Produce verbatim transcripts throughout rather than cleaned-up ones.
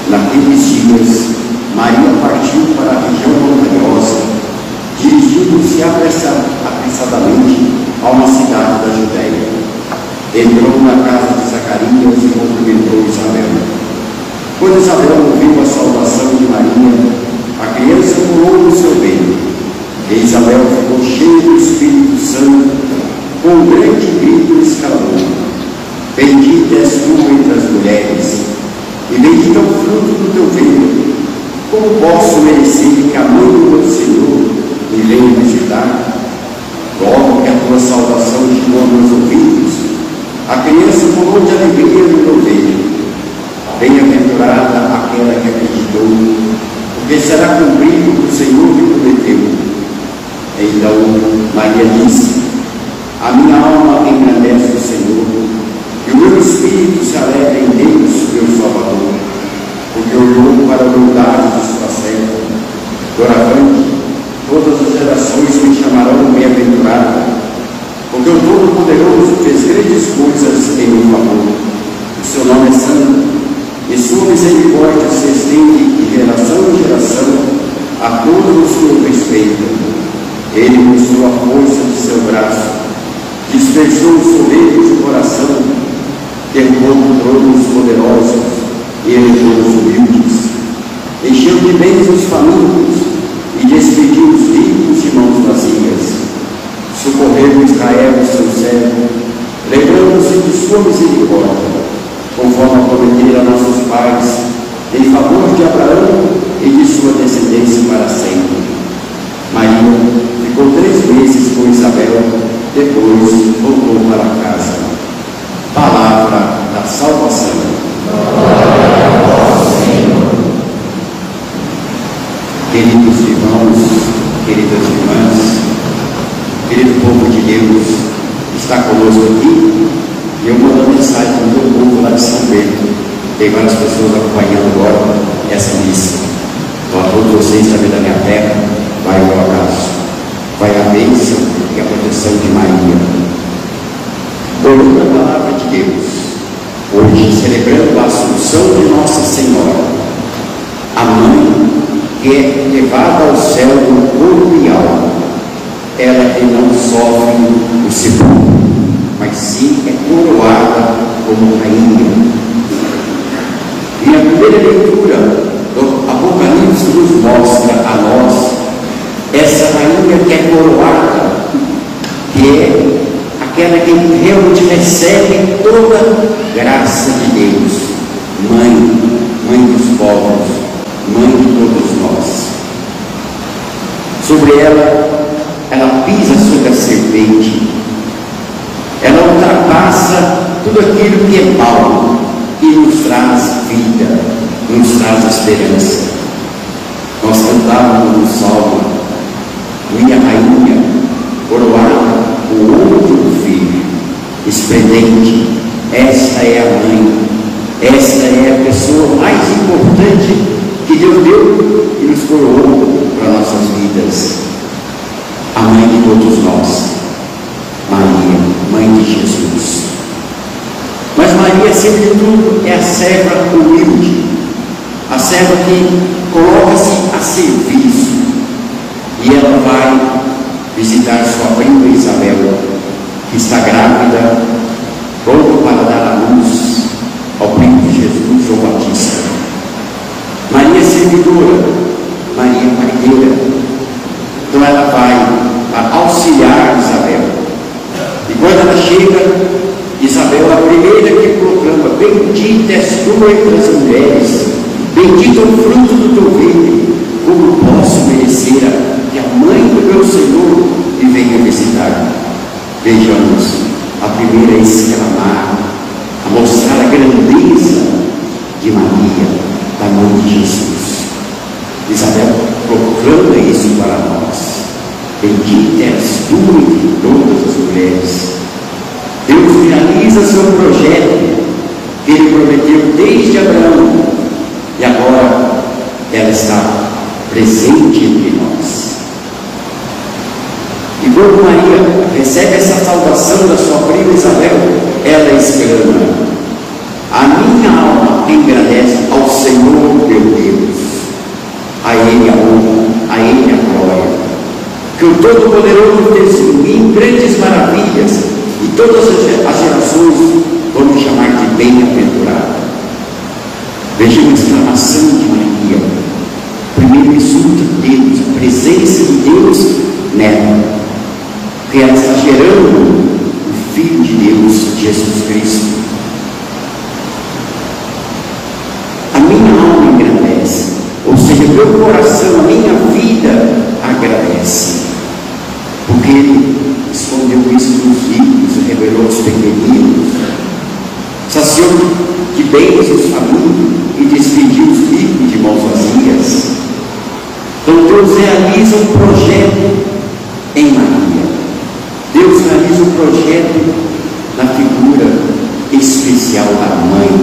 Naqueles dias, Maria partiu para a região montanhosa, dirigindo-se apressadamente a uma cidade da Judéia. Entrou na casa de Zacarias e cumprimentou Isabel. Quando Isabel ouviu a saudação de Maria, a criança pulou no seu ventre, e Isabel ficou cheia do Espírito Santo, com um grande grito exclamou: Bendita és tu entre as mulheres, e bendito é o fruto do teu ventre. Como posso merecer que a mãe do meu Senhor me venha visitar? Logo que a tua saudação chegou aos meus ouvidos, a criança pulou de alegria no meu ventre. Bem-aventurada aquela que acreditou, porque será cumprido o que o Senhor me prometeu. Então Maria disse: A minha alma engrandece o Senhor, e o meu espírito se alegra em Deus, meu Salvador, porque olhou para a bondade de sua serva. Doravante, todas as gerações me chamarão bem-aventurada, porque o Todo-Poderoso fez grandes coisas em meu favor. O seu nome é santo, e sua misericórdia se estende de geração em geração a todos os que o respeitam. Ele mostrou a força de seu braço, dispersou os soberbos de coração, derrubou tronos poderosos e elevou os humildes, encheu de bens os famintos e despediu os ricos de mãos vazias. Socorreu Israel, seu servo, lembrando-se de sua misericórdia, conforme prometera a nossos pais, em favor de Abraão e de sua descendência para sempre. Maria ficou três meses com Isabel, depois voltou para casa. Palavra da salvação. Glória a vós, Senhor. Queridos irmãos, queridas irmãs, querido povo de Deus, está conosco aqui. E eu mando uma mensagem para o meu povo lá de São Bento. Tem várias pessoas acompanhando agora essa missa. Então, a todos vocês também da minha terra, vai o meu abraço, vai a bênção e a proteção de Maria. Ouvindo a palavra de Deus, hoje celebrando a Assunção de Nossa Senhora, a mãe que é levada ao céu no corpo e alma, ela que não sofre o sepulcro, mas sim é coroada como rainha. E a primeira leitura do Apocalipse nos mostra a nós essa rainha que é coroada, que é aquela que realmente recebe toda graça de Deus, mãe, mãe dos povos, mãe de todos nós. Sobre ela, ela pisa sobre a serpente, ela ultrapassa tudo aquilo que é mal e nos traz vida, nos traz esperança. Nós cantávamos no Salmo: minha rainha, coroada com ouro do filho, esplendente, esta é a mãe, esta é a pessoa mais importante que Deus deu e nos coroou para nossas vidas. A mãe de todos nós, Maria, mãe de Jesus. Mas Maria, acima de tudo, é a serva humilde, a serva que coloca-se a serviço, e ela vai visitar sua prima Isabel, que está grávida, pronto para dar à luz ao primo de Jesus, João Batista. Maria servidora, Maria parteira. Então ela vai auxiliar Isabel. E quando ela chega, Isabel é a primeira que proclama: bendita és tu entre as mulheres, bendito é o fruto do teu ventre. Como posso merecer que a mãe do meu Senhor me venha visitar? Vejamos, a primeira a exclamar, a mostrar a grandeza de Maria, da mãe de Jesus. Isabel proclama isso para nós: bendita és tu entre todas as mulheres. Deus finaliza seu projeto que Ele prometeu desde Abraão, e agora ela está presente entre nós. E quando Maria recebe essa saudação da sua prima Isabel, ela exclama: a minha alma engrandece ao Senhor Ele a honra, a Ele a glória. Que o Todo-Poderoso testemunhe em grandes maravilhas, e todas as gerações vão me chamar de bem-aventurado. Veja uma exclamação de Maria. Primeiro exulta Deus, a presença de Deus nela, porque ela está gerando o Filho de Deus, Jesus Cristo. A minha alma engrandece, ou seja, meu coração, a minha vida agradece, porque Ele escondeu isso dos ricos, revelou aos pequeninos, saciou de bens os famintos e despediu os ricos de mãos vazias. Então Deus realiza um projeto em Maria. Deus realiza um projeto na figura especial da mãe,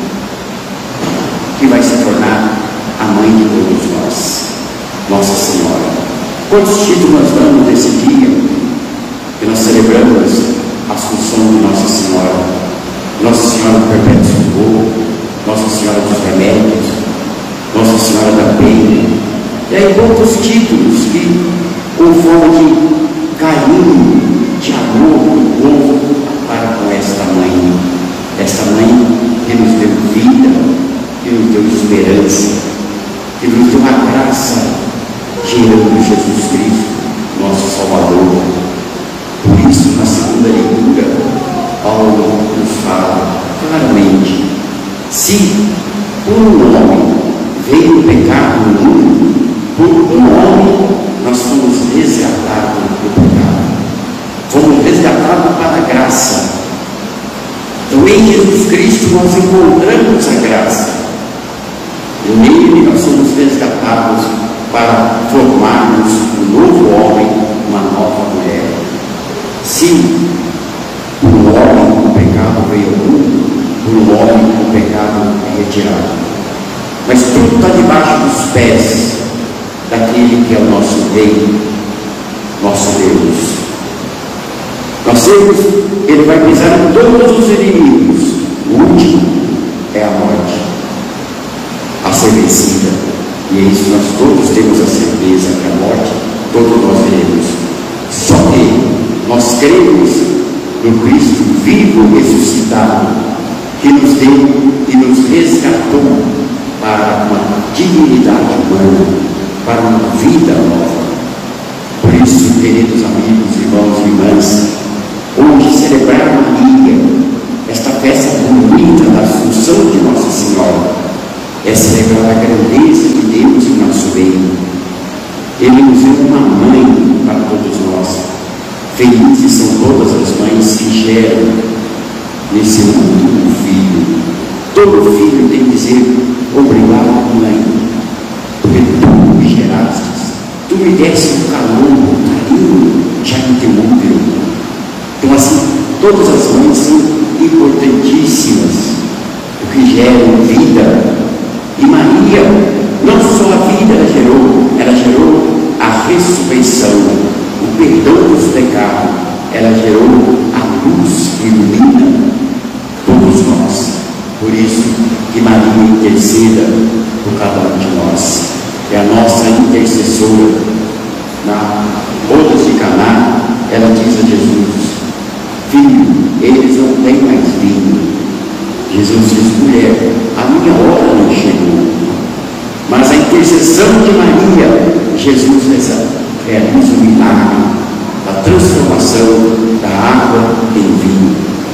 que vai se tornar a mãe de todos nós, Nossa Senhora. Quantos títulos nós damos nesse dia que nós celebramos a Assunção de Nossa Senhora? Nossa Senhora do Perpétuo Socorro, Nossa Senhora dos Remédios, Nossa Senhora da Penha. E aí quantos títulos que, com forma de carinho, de amor do povo para com esta mãe, esta mãe que nos deu vida, que nos deu esperança, que nos deu a graça, gerando Jesus Cristo, nosso Salvador. Por isso, na segunda leitura, Paulo nos fala claramente: se por um homem veio o pecado no mundo, por um homem nós fomos resgatados do pecado, fomos resgatados para a graça. Então, em Jesus Cristo nós encontramos a graça, e nele nós somos resgatados para formarmos um novo homem, uma nova mulher. Sim, por um homem o pecado veio ao mundo, por um homem o pecado é retirado, mas tudo está debaixo dos pés daquele que é o nosso Rei, nosso Deus. Nós temos, Ele vai pisar em todos os inimigos. O último é a morte, a ser vencida. E é isso, nós todos temos a certeza que a morte, todos nós veremos. Só que nós cremos no Cristo vivo e ressuscitado, que nos deu e nos resgatou para uma dignidade humana, para uma vida nova. Por isso, queridos amigos, irmãos e irmãs, hoje celebrar Maria, esta festa bonita da Assunção de Nossa Senhora, é celebrar a grandeza de Deus em nosso reino. Ele nos deu uma mãe para todos nós. Felizes são todas as mães que geram nesse mundo um filho. Todo filho tem que dizer: obrigado, mãe, porque tu me gerastes, tu me deste um calor, um carinho já no teu útero. Então, assim, todas as mães são importantíssimas, porque geram vida. E Maria, não só a vida ela gerou, ela gerou a ressurreição, o perdão dos pecados, ela gerou a luz que ilumina todos nós. Por isso que Maria interceda por cada um de nós, é a nossa intercessora. Na bodas de Caná, ela diz a Jesus: filho, eles não têm mais vinho. Jesus diz: mulher, a minha hora não chegou. Mas a intercessão de Maria, Jesus realiza o milagre da transformação da água em vinho.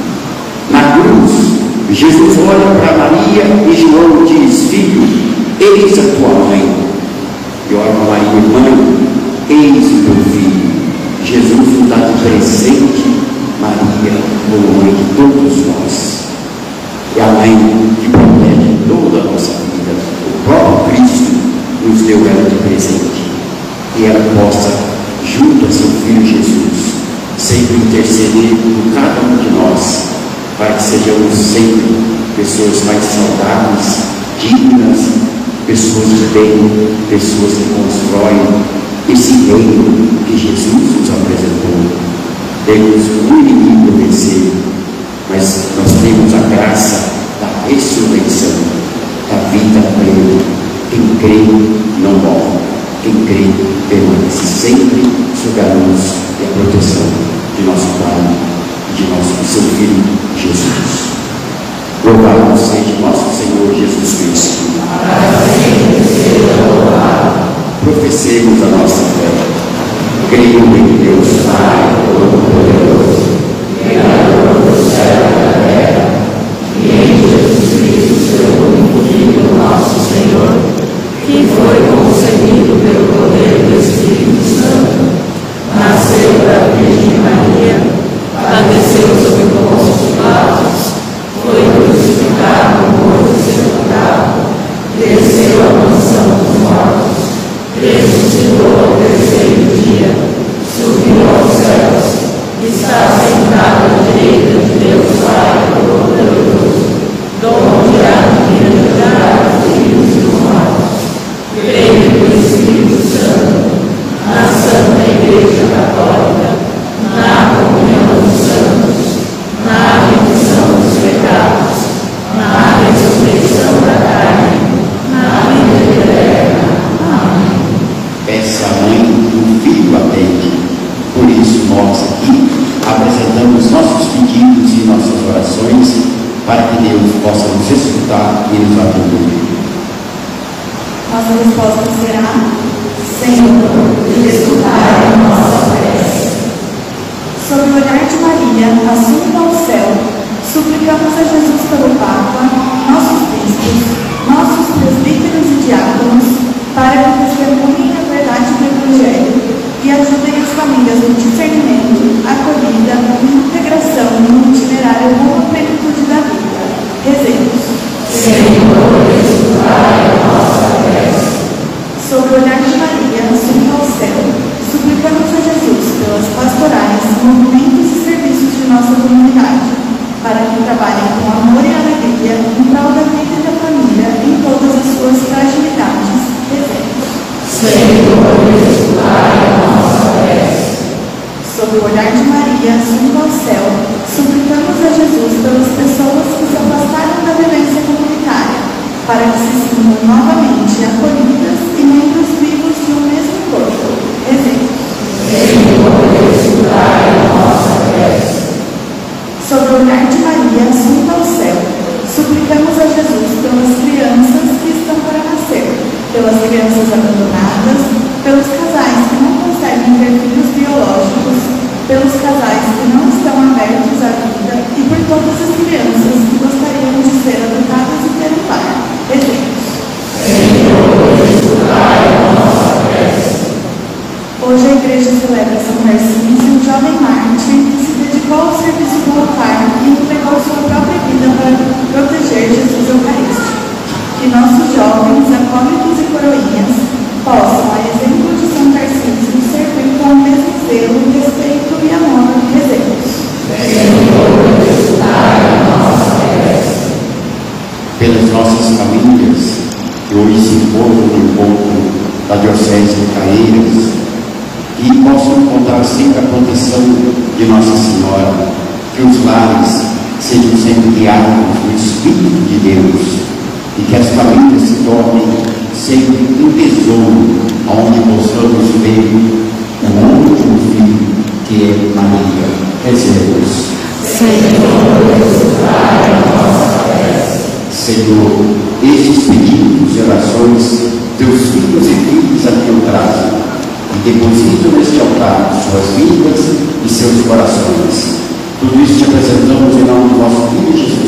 Na cruz, Jesus olha para Maria e João diz: filho, eis a tua mãe. E olha para Maria: mãe, eis o teu filho. Jesus nos dá de presente Maria como mãe de todos nós. É a mãe que protege toda a nossa vida. O próprio Cristo nos deu ela de presente, que ela possa, junto a seu Filho Jesus, sempre interceder por cada um de nós, para que sejamos sempre pessoas mais saudáveis, dignas, pessoas de bem, pessoas que constroem esse reino que Jesus nos apresentou. Temos um inimigo a vencer, mas nós temos a graça da ressurreição, da vida plena em crê não morre. Quem crê permanece sempre sob a luz e a proteção de nosso Pai e de nosso seu Filho Jesus. Louvado seja nosso Senhor Jesus Cristo. Professemos a nossa fé. Creio em Deus Pai Todo-Poderoso, Criador do céu e da terra, e em Jesus Cristo, seu único Filho, nosso Senhor, que foi concebido pelo poder do Espírito Santo, nasceu da Virgem Maria, padeceu sob Pôncio Pilatos, foi crucificado, morto e sepultado, desceu à mansão dos mortos, ressuscitou ao terceiro dia, subiu aos céus, está sentado à direita de Deus Pai Todo-Poderoso, donde há de julgar os vivos e os mortos. Creio no Espírito Santo, na Santa Igreja Católica, na comunhão dos santos, na remissão dos pecados, na ressurreição da carne, na vida eterna. Amém. Peça a mãe do Filho atende. Por isso nós aqui apresentamos nossos pedidos e nossas orações para que Deus possa nos escutar e nos atender. Nossa resposta será: Senhor, escutai a nossa prece. Sob o olhar de Maria, assunta ao céu, suplicamos a Jesus pelo Papa, nossos bispos, nossos presbíteros e diáconos, para que testemunhem a verdade do Evangelho e ajudem as famílias no discernimento, acolhida e integração no itinerário rumo à plenitude da vida. Rezemos. Senhor, escutai a nossa prece. Sob o olhar de Maria, assunta ao céu, suplicamos a Jesus pelas pastorais, movimentos e serviços de nossa comunidade, para que trabalhem com amor e alegria em prol da vida e da família em todas as suas fragilidades. Rezemos. Senhor, escutai a nossa prece. Sob o olhar de Maria, assunta ao céu, suplicamos a Jesus pelas pessoas que se afastaram da violência comunitária, para que se sintam novamente acolhidas e membros vivos de um mesmo corpo. Rezemos. Senhor, escutai a nossa prece. Sob o olhar de Maria, assunta ao céu, suplicamos a Jesus pelas crianças que estão para nascer, pelas crianças abandonadas, pelos casais que não conseguem ter filhos biológicos, pelos casais que não estão abertos à vida e por todas as crianças que gostariam de ser adotadas e ter um lar. Rezemos. Senhor, escutai a nossa prece. Hoje a Igreja celebra São Narciso, um jovem mártir que se dedicou ao serviço do altar e entregou sua própria vida para proteger Jesus Eucarístico. Que nossos jovens, acólitos e coroinhas, possam, a exemplo de São Narciso, servir com o mesmo zelo, respeito e amor. Rezemos. Senhor, escutai a nossa prece. Pelas nossas famílias, que hoje se encontram no encontro da Diocese de Caeiras, e possam encontrar sempre a proteção de Nossa Senhora, que os lares sejam sempre guiados no Espírito de Deus, e que as famílias se tornem sempre um tesouro, onde possamos ver o único filho, que é Maria. Rezemos. Senhor, escutai a nossa prece. Senhor, estes pedidos e orações, teus filhos e filhas aqui eu trago, e deposito neste altar suas vidas e seus corações. Tudo isso te apresentamos em nome do nosso Filho Jesus